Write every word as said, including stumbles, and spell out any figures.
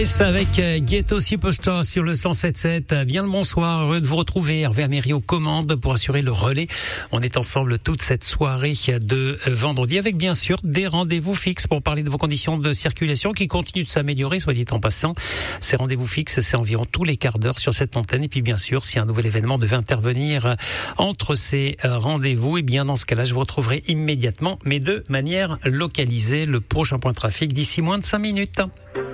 Avec Ghetto Superstar sur le cent sept sept. Bien le bonsoir, heureux de vous retrouver. Hervé Améry aux commandes pour assurer le relais. On est ensemble toute cette soirée de vendredi avec bien sûr des rendez-vous fixes pour parler de vos conditions de circulation qui continuent de s'améliorer, soit dit en passant. Ces rendez-vous fixes, c'est environ tous les quarts d'heure sur cette antenne. Et puis bien sûr, si un nouvel événement devait intervenir entre ces rendez-vous, et bien dans ce cas-là, je vous retrouverai immédiatement, mais de manière localisée. Le prochain point de trafic d'ici moins de cinq minutes.